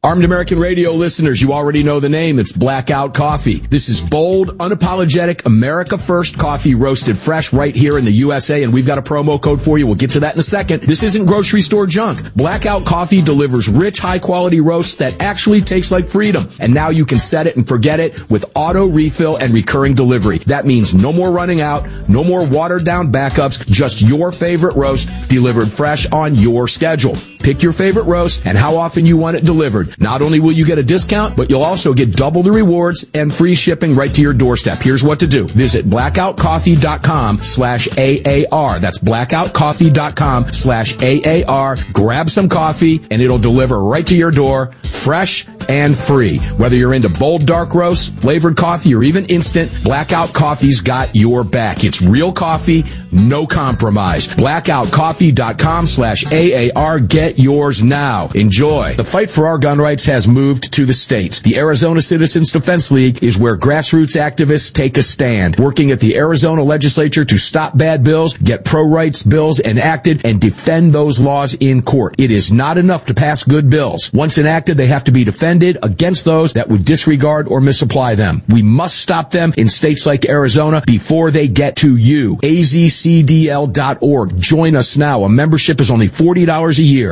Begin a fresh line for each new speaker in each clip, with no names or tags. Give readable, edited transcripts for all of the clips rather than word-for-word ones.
Armed American Radio listeners, you already know the name. It's Blackout Coffee. This is bold, unapologetic, America First coffee roasted fresh right here in the USA, and we've got a promo code for you. We'll get to that in a second. This isn't grocery store junk. Blackout Coffee delivers rich, high-quality roasts that actually taste like freedom. And now you can set it and forget it with auto refill and recurring delivery. That means no more running out, no more watered-down backups, just your favorite roast delivered fresh on your schedule. Pick your favorite roast and how often you want it delivered. Not only will you get a discount, but you'll also get double the rewards and free shipping right to your doorstep. Here's what to do. Visit blackoutcoffee.com/AAR. That's blackoutcoffee.com/AAR. Grab some coffee and it'll deliver right to your door, fresh and free. Whether you're into bold dark roasts, flavored coffee, or even instant, Blackout Coffee's got your back. It's real coffee, no compromise. blackoutcoffee.com/AAR. Get yours now. Enjoy. The fight for our gun rights has moved to the states. The Arizona Citizens Defense League is where grassroots activists take a stand, working at the Arizona legislature to stop bad bills, get pro-rights bills enacted, and defend those laws in court. It is not enough to pass good bills. Once enacted, they have to be defended against those that would disregard or misapply them. We must stop them in states like Arizona before they get to you. azcdl.org. Join us now. A membership is only $40 a year.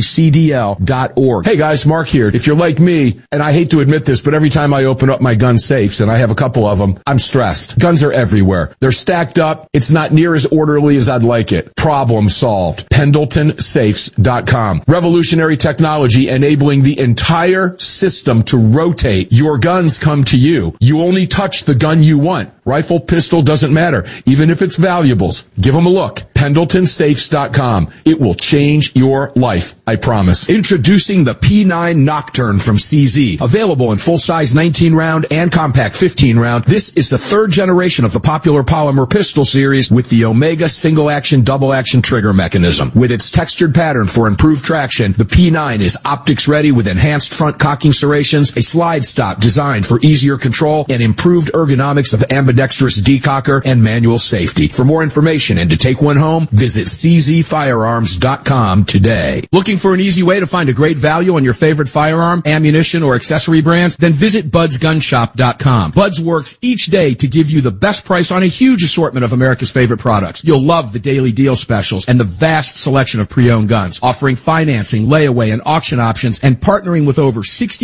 azcdl.org. Hey guys, Mark here. If you're like me, and I hate to admit this, but every time I open up my gun safes, and I have a couple of them, I'm stressed. Guns are everywhere. They're stacked up. It's not near as orderly as I'd like it. Problem solved. PendletonSafes.com. Revolutionary technology enabling the entire system to rotate. Your guns come to you. You only touch the gun you want. Rifle, pistol, doesn't matter. Even if it's valuables. Give them a look. PendletonSafes.com. It will change your life, I promise. Introducing the P9 Nocturne from CZ. Available in full-size 19-round and compact 15-round. This is the third generation of the popular polymer pistol series with the Omega single-action, double-action trigger mechanism. With its textured pattern for improved traction, the P9 is optics-ready with enhanced front cocking serrations, a slide stop designed for easier control, and improved ergonomics of ambidextrous decocker and manual safety. For more information and to take one home, visit czfirearms.com today. Looking for an easy way to find a great value on your favorite firearm, ammunition, or accessory brands? Then visit budsgunshop.com. Buds works each day to give you the best price on a huge assortment of America's favorite products. You'll love the daily deal specials and the vast selection of pre-owned guns, offering financing, layaway, and auction options, and partnering with over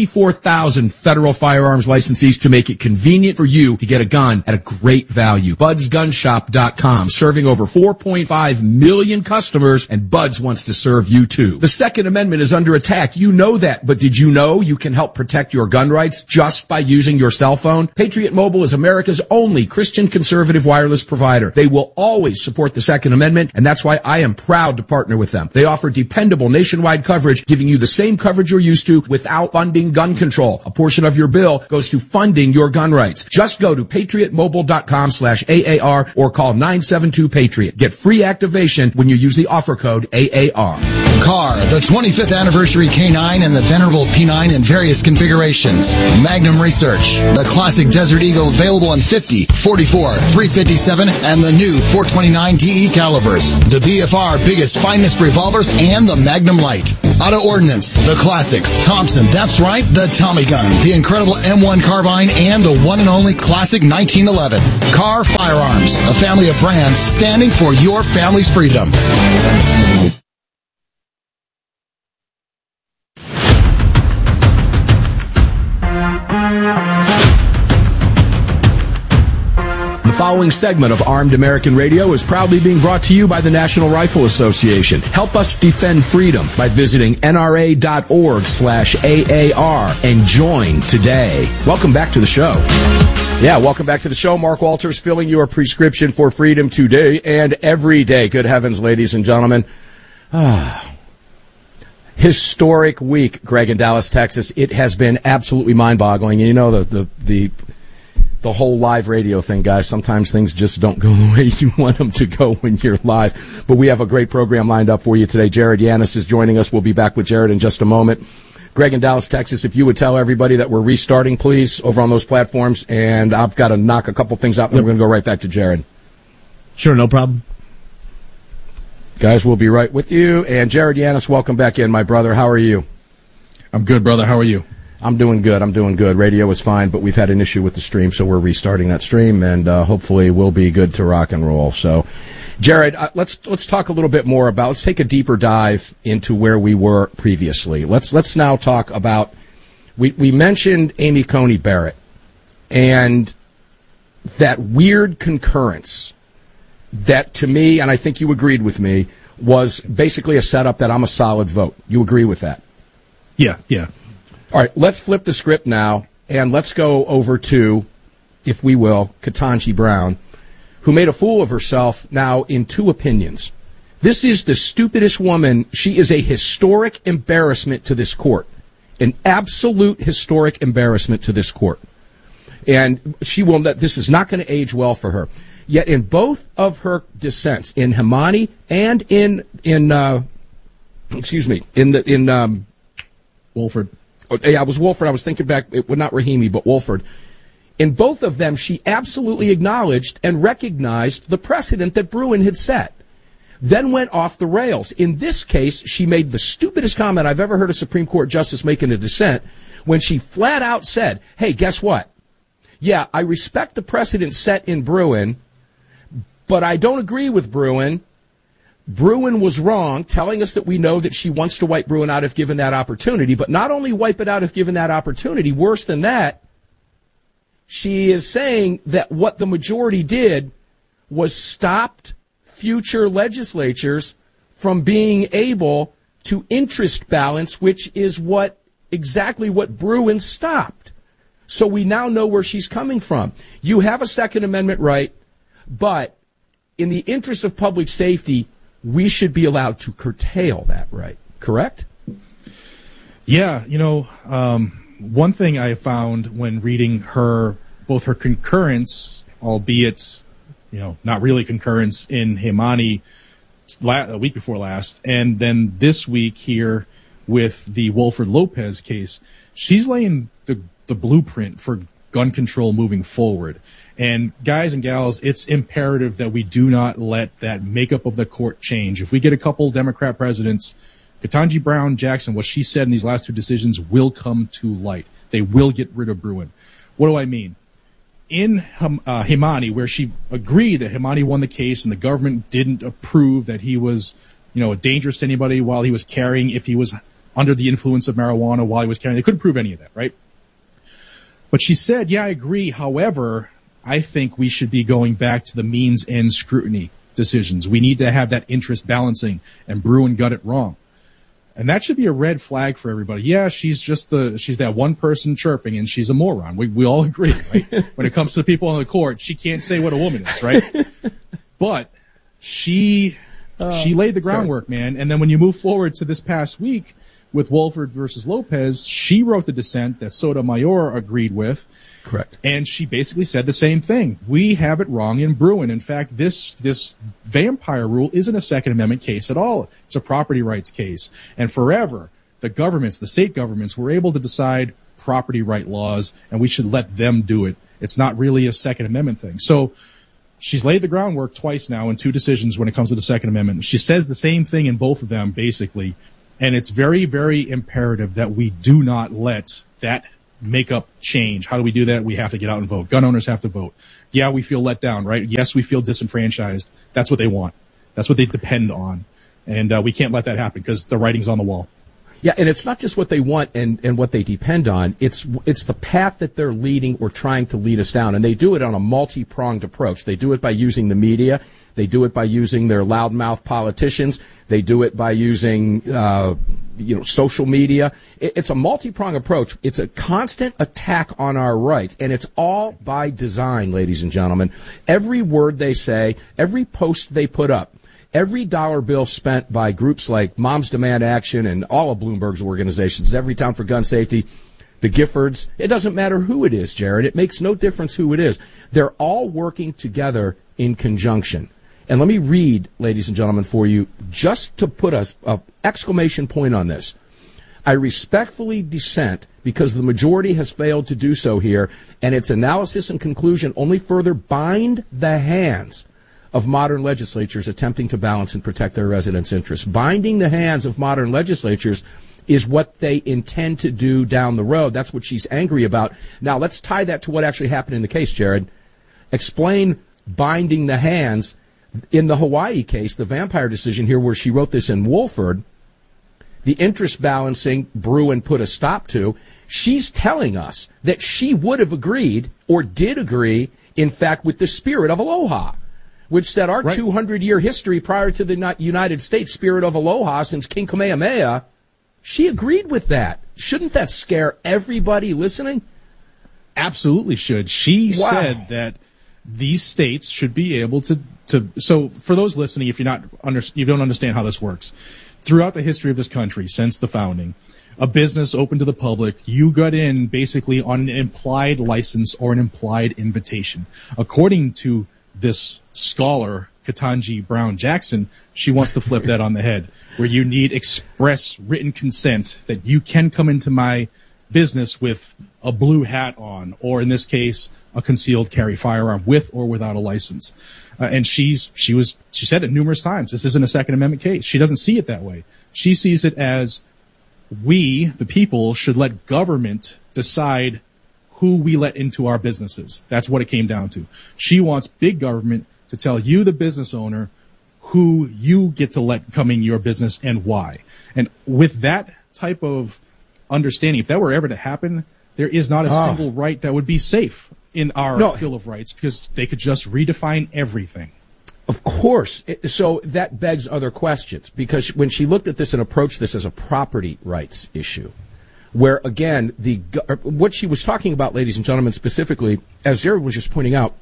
64,000 federal firearms licensees to make it convenient for you to get a gun at a great value. budsgunshop.com, serving over 4.5 million customers, and Buds wants to serve you too. The Second Amendment is under attack. You know that, but did you know you can help protect your gun rights just by using your cell phone? Patriot Mobile is America's only Christian conservative wireless provider. They will always support the Second Amendment, and that's why I am proud to partner with them. They offer dependable nationwide coverage, giving you the same coverage you're used to without funding gun control. A portion of your bill goes to funding your gun rights. Just go to patriotmobile.com/AAR or call 972-PATRIOT. Get free activation when you use the offer code AAR.
CAR, the 25th anniversary K9 and the venerable P9 in various configurations. Magnum Research, the classic Desert Eagle available in 50, 44, 357, and the new 429 DE calibers. The BFR biggest, finest revolvers and the Magnum Light. Auto Ordnance, the classics. Thompson, that's right, the Tommy gun, the incredible M1 carbine, and the one and only classic 1911. CAR Firearms, a family of brands standing for your family's freedom.
The following segment of Armed American Radio is proudly being brought to you by the National Rifle Association. Help us defend freedom by visiting nra.org/AAR and join today. Welcome back to the show. Yeah, welcome back to the show. Mark Walters filling your prescription for freedom today and every day. Good heavens, ladies and gentlemen. Historic week, Greg, in Dallas, Texas. It has been absolutely mind-boggling. And you know, the whole live radio thing, guys, sometimes things just don't go the way you want them to go when you're live. But we have a great program lined up for you today. Jared Yanis is joining us. We'll be back with Jared in just a moment. Greg in Dallas, Texas, if you would tell everybody that we're restarting, please, over on those platforms. And I've got to knock a couple things out, and we're going to go right back to Jared.
Sure, no problem.
Guys, we'll be right with you. And Jared Yanis, welcome back in, my brother. How are you?
I'm good, brother. How are you?
I'm doing good. Radio is fine, but we've had an issue with the stream, so we're restarting that stream, and hopefully we'll be good to rock and roll. So, Jared, let's talk a little bit more about. Let's take a deeper dive into where we were previously. Let's now talk about. We mentioned Amy Coney Barrett and that weird concurrence that, to me, and I think you agreed with me, was basically a setup that I'm a solid vote. You agree with that?
Yeah.
All right, let's flip the script now, and let's go over to, if we will, Ketanji Brown, who made a fool of herself now in two opinions. This is the stupidest woman. She is a historic embarrassment to this court, an absolute historic embarrassment to this court. And this is not going to age well for her. Yet in both of her dissents, in Hemani and in
Wolford.
Yeah, it was Wolford. I was thinking back, not Rahimi, but Wolford. In both of them, she absolutely acknowledged and recognized the precedent that Bruen had set, then went off the rails. In this case, she made the stupidest comment I've ever heard a Supreme Court justice make in a dissent when she flat out said, hey, guess what? Yeah, I respect the precedent set in Bruen, but I don't agree with Bruen. Bruen was wrong, telling us that we know that she wants to wipe Bruen out if given that opportunity, but not only wipe it out if given that opportunity, worse than that, she is saying that what the majority did was stopped future legislatures from being able to interest balance, which is exactly what Bruen stopped. So we now know where she's coming from. You have a Second Amendment right, but in the interest of public safety, we should be allowed to curtail that right, correct?
Yeah, one thing I found when reading both her concurrence, albeit, not really concurrence in Hemani a week before last, and then this week here with the Wolford Lopez case, she's laying the blueprint for gun control moving forward. And guys and gals, it's imperative that we do not let that makeup of the court change. If we get a couple Democrat presidents, Ketanji Brown Jackson, what she said in these last two decisions will come to light. They will get rid of Bruen. What do I mean? In Hemani, where she agreed that Hemani won the case and the government didn't approve that he was, dangerous to anybody while he was carrying, if he was under the influence of marijuana while he was carrying, they couldn't prove any of that, right? But she said, yeah, I agree. However, I think we should be going back to the means and scrutiny decisions. We need to have that interest balancing, and Bruen got it wrong. And that should be a red flag for everybody. Yeah, she's that one person chirping, and she's a moron. We all agree, right? When it comes to people on the court, she can't say what a woman is, right? But she laid the groundwork, man. And then when you move forward to this past week with Wolford versus Lopez, she wrote the dissent that Sotomayor agreed with.
Correct.
And she basically said the same thing. We have it wrong in Bruen. In fact, this vampire rule isn't a Second Amendment case at all. It's a property rights case. And forever, the state governments were able to decide property right laws, and we should let them do it. It's not really a Second Amendment thing. So she's laid the groundwork twice now in two decisions when it comes to the Second Amendment. She says the same thing in both of them, basically. And it's very, very imperative that we do not let that makeup change. How do we do that? We have to get out and vote. Gun owners have to vote. Yeah, we feel let down, right? Yes, we feel disenfranchised. That's what they want. That's what they depend on. And we can't let that happen because the writing's on the wall.
Yeah, and it's not just what they want and what they depend on. It's the path that they're leading or trying to lead us down. And they do it on a multi-pronged approach. They do it by using the media. They do it by using their loudmouth politicians. They do it by using, social media. It's a multi-pronged approach. It's a constant attack on our rights. And it's all by design, ladies and gentlemen. Every word they say, every post they put up, every dollar bill spent by groups like Moms Demand Action and all of Bloomberg's organizations, Everytown for Gun Safety, the Giffords, it doesn't matter who it is, Jared. It makes no difference who it is. They're all working together in conjunction. And let me read, ladies and gentlemen, for you, just to put a exclamation point on this. I respectfully dissent because the majority has failed to do so here, and its analysis and conclusion only further bind the hands of modern legislatures attempting to balance and protect their residents' interests. Binding the hands of modern legislatures is what they intend to do down the road. That's what she's angry about. Now, let's tie that to what actually happened in the case, Jared. Explain binding the hands. In the Hawaii case, the vampire decision here, where she wrote this in Wolford, the interest balancing Bruen put a stop to. She's telling us that she would have agreed, or did agree, in fact, with the spirit of aloha, which said our 200-year history prior to the United States spirit of aloha since King Kamehameha, she agreed with that. Shouldn't that scare everybody listening?
Absolutely should. She said that these states should be able to. So for those listening, if you don't understand how this works, throughout the history of this country since the founding, a business open to the public, you got in basically on an implied license or an implied invitation. According to this scholar, Ketanji Brown Jackson, she wants to flip that on the head, where you need express written consent that you can come into my business with a blue hat on, or in this case, a concealed carry firearm with or without a license. And she said it numerous times. This isn't a Second Amendment case. She doesn't see it that way. She sees it as we, the people, should let government decide who we let into our businesses. That's what it came down to. She wants big government to tell you, the business owner, who you get to let come in your business and why. And with that type of understanding, if that were ever to happen, there is not a single right that would be safe in our Bill of Rights, because they could just redefine everything.
Of course. So that begs other questions, because when she looked at this and approached this as a property rights issue, where, again, what she was talking about, ladies and gentlemen, specifically, as Jared was just pointing out,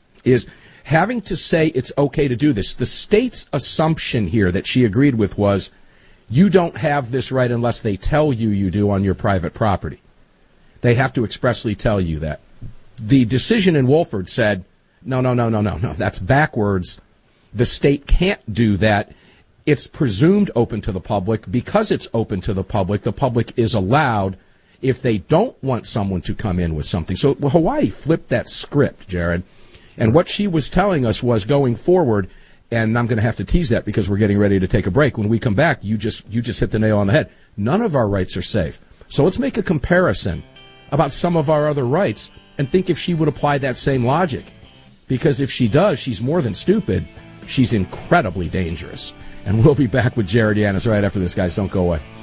is having to say it's okay to do this. The state's assumption here that she agreed with was, you don't have this right unless they tell you you do on your private property. They have to expressly tell you that. The decision in Wolford said, no, that's backwards. The state can't do that. It's presumed open to the public. Because it's open to the public is allowed if they don't want someone to come in with something. So Hawaii flipped that script, Jared. And what she was telling us was, going forward, and I'm going to have to tease that because we're getting ready to take a break. When we come back, you just hit the nail on the head. None of our rights are safe. So let's make a comparison about some of our other rights and think if she would apply that same logic. Because if she does, she's more than stupid. She's incredibly dangerous. And we'll be back with Jared Yanis right after this, guys. Don't go away.